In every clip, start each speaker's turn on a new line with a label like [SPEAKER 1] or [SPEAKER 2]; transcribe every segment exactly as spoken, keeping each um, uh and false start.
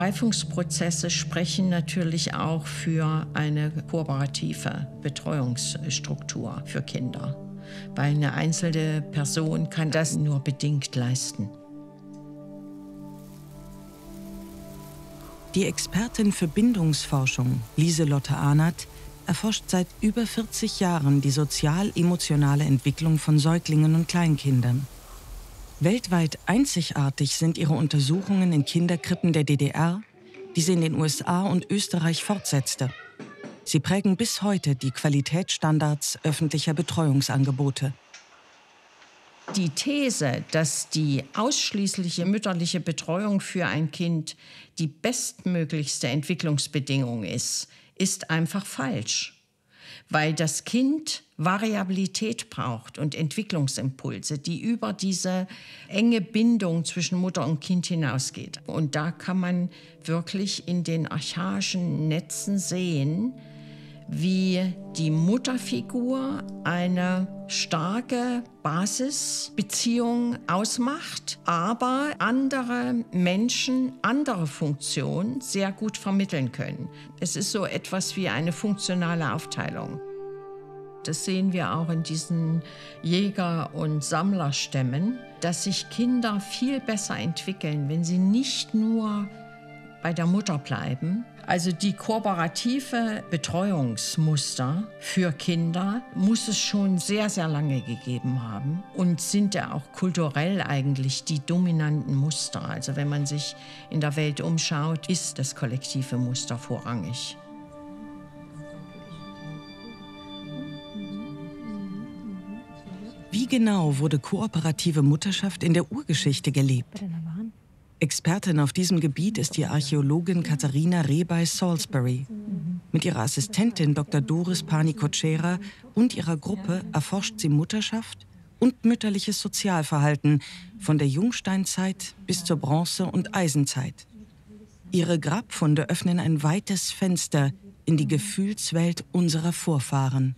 [SPEAKER 1] Reifungsprozesse sprechen natürlich auch für eine kooperative Betreuungsstruktur für Kinder, weil eine einzelne Person kann das nur bedingt leisten.
[SPEAKER 2] Die Expertin für Bindungsforschung, Lieselotte Ahnert, erforscht seit über vierzig Jahren die sozial-emotionale Entwicklung von Säuglingen und Kleinkindern. Weltweit einzigartig sind ihre Untersuchungen in Kinderkrippen der D D R, die sie in den U S A und Österreich fortsetzte. Sie prägen bis heute die Qualitätsstandards öffentlicher Betreuungsangebote.
[SPEAKER 1] Die These, dass die ausschließliche mütterliche Betreuung für ein Kind die bestmöglichste Entwicklungsbedingung ist, ist einfach falsch. Weil das Kind Variabilität braucht und Entwicklungsimpulse, die über diese enge Bindung zwischen Mutter und Kind hinausgeht. Und da kann man wirklich in den archaischen Netzen sehen, wie die Mutterfigur eine starke Basisbeziehung ausmacht, aber andere Menschen andere Funktionen sehr gut vermitteln können. Es ist so etwas wie eine funktionale Aufteilung. Das sehen wir auch in diesen Jäger- und Sammlerstämmen, dass sich Kinder viel besser entwickeln, wenn sie nicht nur bei der Mutter bleiben. Also die kooperative Betreuungsmuster für Kinder muss es schon sehr, sehr lange gegeben haben und sind ja auch kulturell eigentlich die dominanten Muster. Also wenn man sich in der Welt umschaut, ist das kollektive Muster vorrangig.
[SPEAKER 2] Wie genau wurde kooperative Mutterschaft in der Urgeschichte gelebt? Expertin auf diesem Gebiet ist die Archäologin Katharina Rebay-Salisbury. Mit ihrer Assistentin Doktor Doris Pani-Kotschera und ihrer Gruppe erforscht sie Mutterschaft und mütterliches Sozialverhalten von der Jungsteinzeit bis zur Bronze- und Eisenzeit. Ihre Grabfunde öffnen ein weites Fenster in die Gefühlswelt unserer Vorfahren.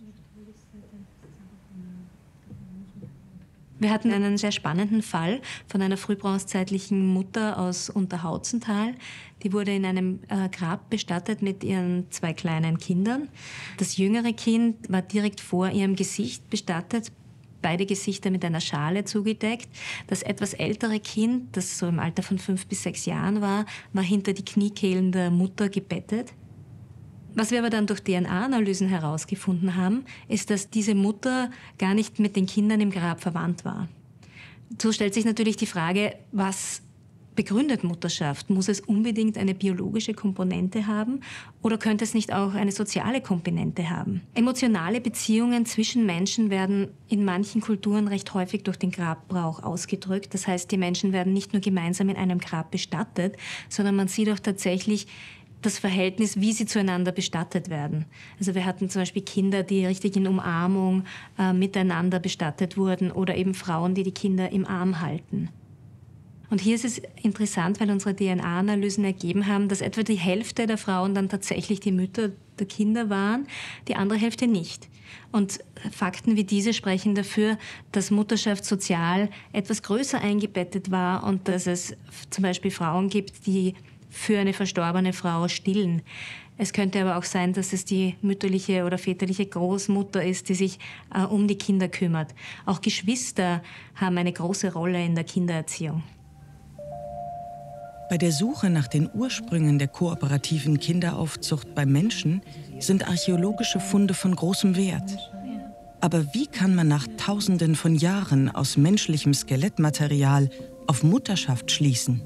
[SPEAKER 3] Wir hatten einen sehr spannenden Fall von einer frühbronzezeitlichen Mutter aus Unterhautzental. Die wurde in einem äh, Grab bestattet mit ihren zwei kleinen Kindern. Das jüngere Kind war direkt vor ihrem Gesicht bestattet, beide Gesichter mit einer Schale zugedeckt. Das etwas ältere Kind, das so im Alter von fünf bis sechs Jahren war, war hinter die Kniekehlen der Mutter gebettet. Was wir aber dann durch D N A-Analysen herausgefunden haben, ist, dass diese Mutter gar nicht mit den Kindern im Grab verwandt war. So stellt sich natürlich die Frage, was begründet Mutterschaft? Muss es unbedingt eine biologische Komponente haben oder könnte es nicht auch eine soziale Komponente haben? Emotionale Beziehungen zwischen Menschen werden in manchen Kulturen recht häufig durch den Grabbrauch ausgedrückt. Das heißt, die Menschen werden nicht nur gemeinsam in einem Grab bestattet, sondern man sieht auch tatsächlich das Verhältnis, wie sie zueinander bestattet werden. Also wir hatten zum Beispiel Kinder, die richtig in Umarmung äh, miteinander bestattet wurden oder eben Frauen, die die Kinder im Arm halten. Und hier ist es interessant, weil unsere D N A-Analysen ergeben haben, dass etwa die Hälfte der Frauen dann tatsächlich die Mütter der Kinder waren, die andere Hälfte nicht. Und Fakten wie diese sprechen dafür, dass Mutterschaft sozial etwas größer eingebettet war und dass es zum Beispiel Frauen gibt, die für eine verstorbene Frau stillen. Es könnte aber auch sein, dass es die mütterliche oder väterliche Großmutter ist, die sich äh, um die Kinder kümmert. Auch Geschwister haben eine große Rolle in der Kindererziehung.
[SPEAKER 2] Bei der Suche nach den Ursprüngen der kooperativen Kinderaufzucht beim Menschen sind archäologische Funde von großem Wert. Aber wie kann man nach Tausenden von Jahren aus menschlichem Skelettmaterial auf Mutterschaft schließen?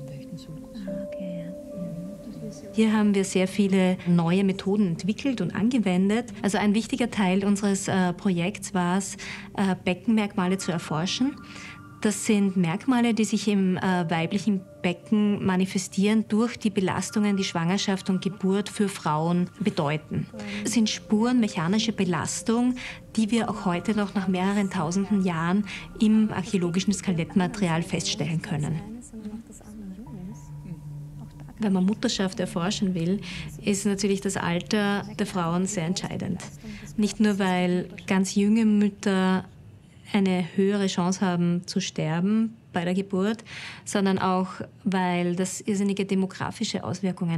[SPEAKER 3] Hier haben wir sehr viele neue Methoden entwickelt und angewendet. Also ein wichtiger Teil unseres äh, Projekts war es, äh, Beckenmerkmale zu erforschen. Das sind Merkmale, die sich im äh, weiblichen Becken manifestieren durch die Belastungen, die Schwangerschaft und Geburt für Frauen bedeuten. Das sind Spuren mechanischer Belastung, die wir auch heute noch nach mehreren tausenden Jahren im archäologischen Skelettmaterial feststellen können. Wenn man Mutterschaft erforschen will, ist natürlich das Alter der Frauen sehr entscheidend. Nicht nur, weil ganz junge Mütter eine höhere Chance haben zu sterben bei der Geburt, sondern auch, weil das irrsinnige demografische Auswirkungen